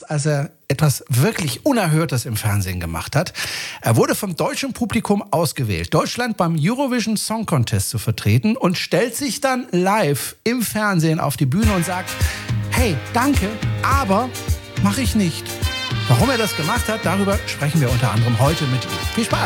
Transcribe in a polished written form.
als er etwas wirklich Unerhörtes im Fernsehen gemacht hat. Er wurde vom deutschen Publikum ausgewählt, Deutschland beim Eurovision Song Contest zu vertreten und stellt sich dann live im Fernsehen auf die Bühne und sagt, hey, danke, aber mache ich nicht. Warum er das gemacht hat, darüber sprechen wir unter anderem heute mit ihm. Viel Spaß!